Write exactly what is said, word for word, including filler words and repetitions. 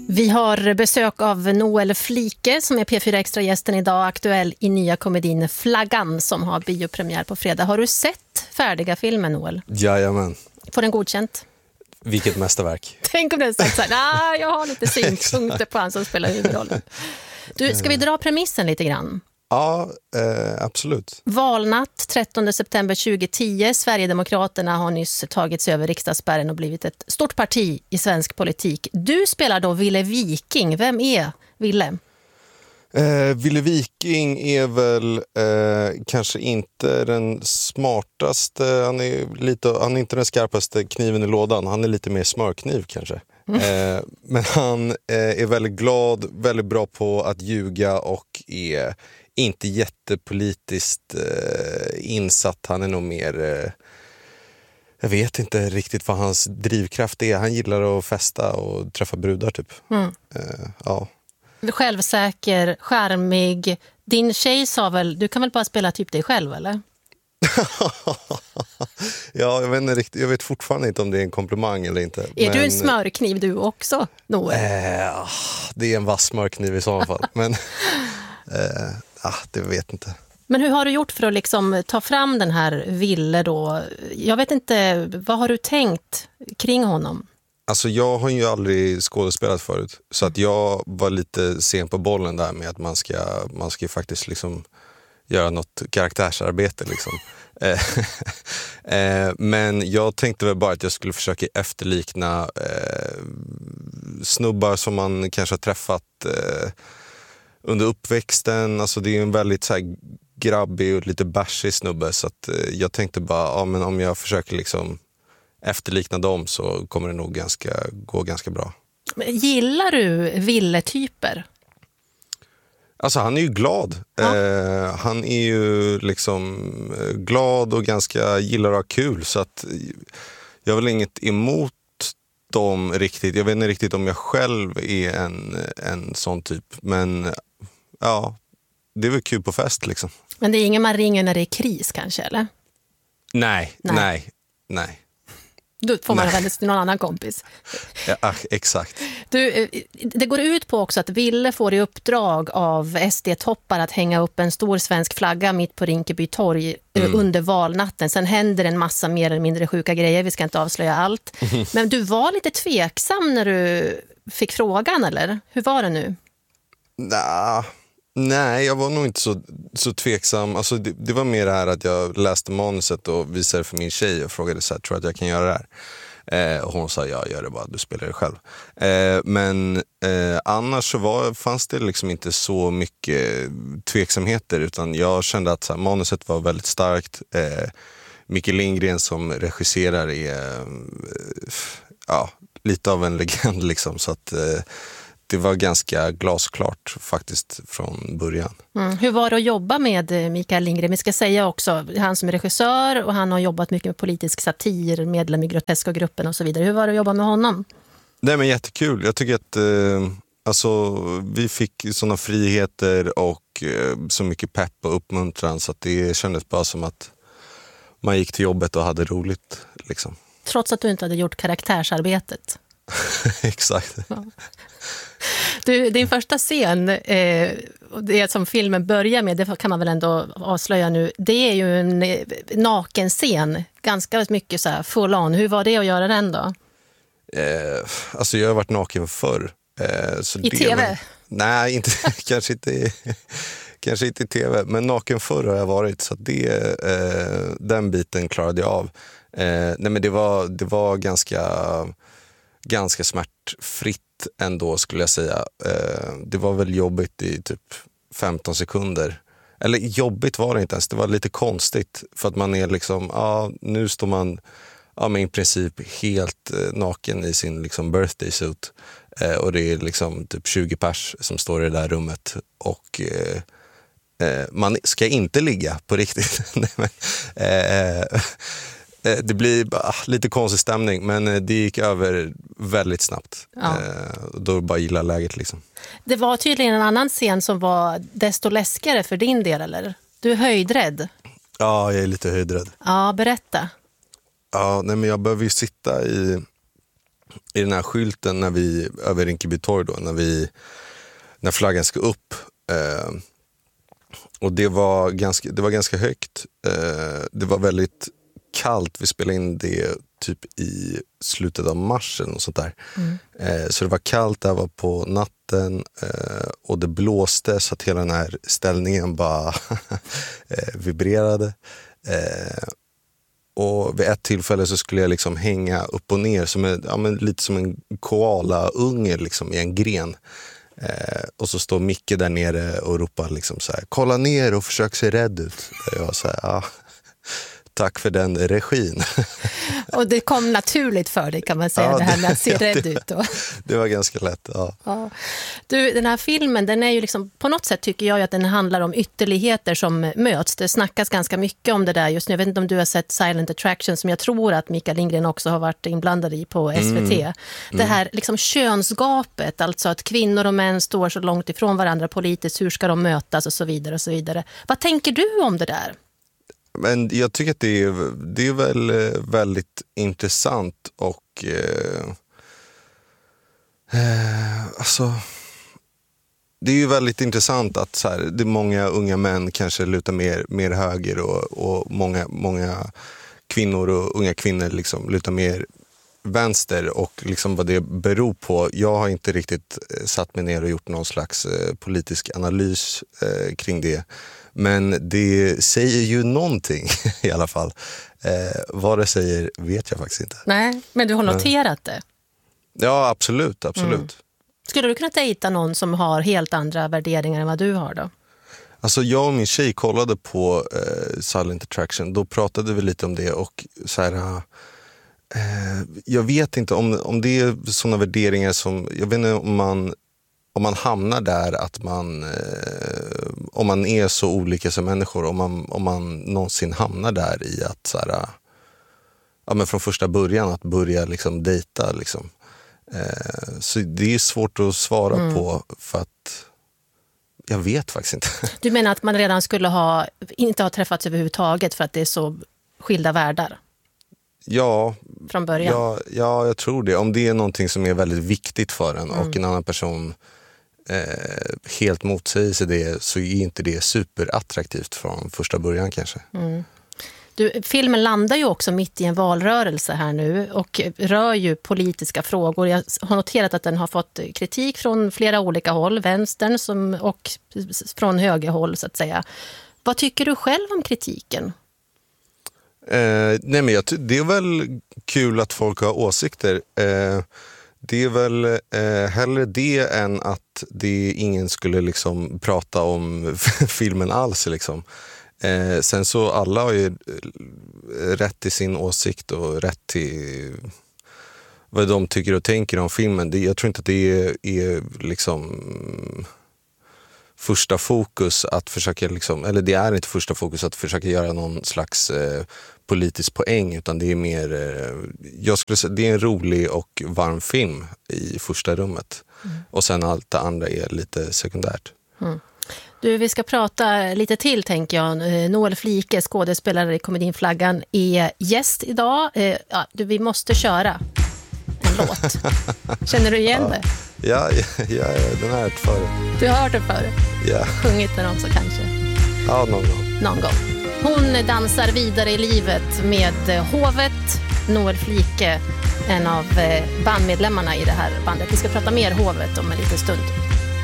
Vi har besök av Noel Flike som är P fyra Extra-gästen idag, aktuell i nya komedin Flaggan som har biopremiär på fredag. Har du sett färdiga filmen, Noel? Jajamän. Får den godkänt? Vilket mästerverk. Tänk om det är sagt så här, nej, jag har lite synpunkter på han som spelar huvudrollen. Du, ska vi dra premissen lite grann? Ja, eh, absolut. Valnatt trettonde september tjugohundratio. Sverigedemokraterna har nyss tagit sig över riksdagsspärren och blivit ett stort parti i svensk politik. Du spelar då Ville Viking. Vem är Ville? Eh, Ville Viking är väl eh, kanske inte den smartaste, han är, lite, han är inte den skarpaste kniven i lådan, han är lite mer smörkniv kanske. Mm. Eh, men han eh, är väldigt glad, väldigt bra på att ljuga och är inte jättepolitiskt eh, insatt. Han är nog mer, eh, jag vet inte riktigt vad hans drivkraft är. Han gillar att festa och träffa brudar typ. Mm. Eh, ja. Självsäker, charmig. Din tjej sa väl, du kan väl bara spela typ dig själv, eller? Ja, jag vet, inte riktigt, jag vet fortfarande inte om det är en komplimang eller inte. Är men... du en smörkniv du också, Noel? Eh, det är en vass smörkniv i så fall. Men eh, ah, det vet inte. Men hur har du gjort för att liksom ta fram den här Ville då? Jag vet inte, vad har du tänkt kring honom? Alltså jag har ju aldrig skådespelat förut. Så att jag var lite sen på bollen där med att man ska, man ska faktiskt liksom göra något karaktärsarbete liksom. eh, men jag tänkte väl bara att jag skulle försöka efterlikna eh, snubbar som man kanske har träffat eh, under uppväxten. Alltså det är en väldigt så här grabbig och lite bärsig snubbe, så att eh, jag tänkte bara, ja men om jag försöker liksom efterlikna dem så kommer det nog ganska, gå ganska bra. Gillar du Ville-typer? Alltså han är ju glad. Ja. Eh, han är ju liksom glad och ganska gillar att ha kul, så att jag har väl inget emot dem riktigt. Jag vet inte riktigt om jag själv är en, en sån typ, men ja, det är väl kul på fest liksom. Men det är ingen man ringer när det är kris kanske, eller? Nej, nej, nej. nej. Då får man vända sig till någon annan kompis. Ja, exakt. Du, det går ut på också att Ville får i uppdrag av S D-toppar att hänga upp en stor svensk flagga mitt på Rinkeby torg mm. under valnatten. Sen händer en massa mer eller mindre sjuka grejer. Vi ska inte avslöja allt. Mm. Men du var lite tveksam när du fick frågan, eller? Hur var det nu? Nah. Nej, jag var nog inte så, så tveksam. Alltså det, det var mer det här att jag läste manuset och visade för min tjej och frågade så här, tror att jag kan göra det här? Eh, och hon sa, ja, gör det bara, du spelar det själv. Eh, men eh, annars så var, fanns det liksom inte så mycket tveksamheter, utan jag kände att så här, manuset var väldigt starkt. Eh, Micke Lindgren som regisserar är eh, ja, lite av en legend liksom, så att eh, det var ganska glasklart faktiskt från början. Mm. Hur var det att jobba med Mikael Lindgren? Vi ska säga också, han som är regissör och han har jobbat mycket med politisk satir, medlem i Groteska-gruppen och så vidare. Hur var det att jobba med honom? Nej, men jättekul. Jag tycker att eh, alltså, vi fick sådana friheter och eh, så mycket pepp och uppmuntran, så att det kändes bara som att man gick till jobbet och hade roligt. Liksom. Trots att du inte hade gjort karaktärsarbetet? Exakt. Ja. Du, din första scen, eh, det som filmen börjar med, det kan man väl ändå avslöja nu, det är ju en eh, nakenscen, ganska mycket så här full on. Hur var det att göra den då? Eh, alltså jag har varit naken förr. Eh, så I det, tv? Men, nej, inte, kanske, inte, kanske inte i tv, men naken förr har jag varit, så det, eh, den biten klarade jag av. Eh, nej, men det var, det var ganska... ganska smärtfritt ändå, skulle jag säga. Eh, det var väl jobbigt i typ femton sekunder. Eller jobbigt var det inte ens, det var lite konstigt. För att man är liksom, ja, nu står man ja, men i princip helt eh, naken i sin liksom birthday suit. Eh, och det är liksom typ tjugo pers som står i det där rummet. Och eh, eh, man ska inte ligga på riktigt. eh, Det blir bara lite konstig stämning, men det gick över väldigt snabbt. Ja. Då bara gillar läget liksom. Det var tydligen en annan scen som var desto läskigare för din del, eller? Du är höjdrädd. Ja, jag är lite höjdrädd. Ja, berätta. Ja, nej, men jag behöver ju sitta i i den här skylten när vi, över Rinkeby torg då, när, vi, när flaggan ska upp. Eh, och det var ganska, det var ganska högt. Eh, det var väldigt kallt. Vi spelade in det typ i slutet av mars och sånt där. Mm. Eh, så det var kallt, det var på natten eh, och det blåste så att hela den här ställningen bara eh, vibrerade. Eh, och vid ett tillfälle så skulle jag liksom hänga upp och ner som en, ja, men lite som en koala-unge liksom, i en gren. Eh, och så står Micke där nere och ropar liksom så här: kolla ner och försök se rädd ut. Jag var så här, ja, tack för den regin. Och det kom naturligt för dig, kan man säga, ja, det här med att se ja, rädd det, ut då. Det var ganska lätt, ja. ja. Du, den här filmen, den är ju liksom, på något sätt tycker jag att den handlar om ytterligheter som möts. Det snackas ganska mycket om det där just nu. Jag vet inte om du har sett Silent Attraction, som jag tror att Mikael Lindgren också har varit inblandad i på S V T. Mm. Det här liksom könsgapet, alltså att kvinnor och män står så långt ifrån varandra politiskt, hur ska de mötas och så vidare och så vidare. Vad tänker du om det där? Men jag tycker att det är, det är väl väldigt intressant och eh, eh, alltså det är ju väldigt intressant att så här, det är många unga män kanske lutar mer, mer höger och, och många, många kvinnor och unga kvinnor liksom lutar mer vänster, och liksom vad det beror på. Jag har inte riktigt satt mig ner och gjort någon slags eh, politisk analys eh, kring det. Men det säger ju någonting i alla fall. Eh, vad det säger vet jag faktiskt inte. Nej, men du har noterat det? Ja, absolut, absolut. Mm. Skulle du kunna dejta någon som har helt andra värderingar än vad du har då? Alltså jag och min tjej kollade på eh, Silent Attraction. Då pratade vi lite om det och så här... Eh, jag vet inte om, om det är sådana värderingar som... Jag vet inte om man... Om man hamnar där att man, eh, om man är så olika som människor, om man, om man någonsin hamnar där i att så här, ja, men från första början att börja liksom dejta. Liksom. Eh, så det är svårt att svara mm. på, för att jag vet faktiskt inte. Du menar att man redan skulle ha, inte ha träffats överhuvudtaget för att det är så skilda världar? Ja, från början. Ja, ja, jag tror det. Om det är någonting som är väldigt viktigt för en mm. och en annan person Eh, helt motsäger sig det, så är inte det superattraktivt från första början kanske. Mm. Du, filmen landar ju också mitt i en valrörelse här nu och rör ju politiska frågor. Jag har noterat att den har fått kritik från flera olika håll, vänstern som, och från högerhåll så att säga. Vad tycker du själv om kritiken? Eh, nej men jag, det är väl kul att folk har åsikter. Eh, Det är väl eh, hellre det än att det ingen skulle liksom prata om filmen alls. Liksom. Eh, sen så alla har ju rätt till sin åsikt och rätt till vad de tycker och tänker om filmen. Det, jag tror inte att det är, är liksom första fokus att försöka, liksom, eller det är inte första fokus att försöka göra någon slags eh, politisk poäng, utan det är mer, eh, jag skulle säga, det är en rolig och varm film i första rummet. Mm. Och sen allt det andra är lite sekundärt. Mm. Du, vi ska prata lite till tänker jag. Noel Flike, skådespelare i komedin Flaggan, är gäst idag. Eh, ja, du, vi måste köra en låt. Känner du igen ja. det? Ja, ja, ja, den har jag hört förut. Du har hört det förut? Ja. Sjungit den också kanske? Ja, någon gång. Någon gång. Hon dansar vidare i livet med Hovet. Noel Flike, en av bandmedlemmarna i det här bandet. Vi ska prata mer Hovet om en liten stund.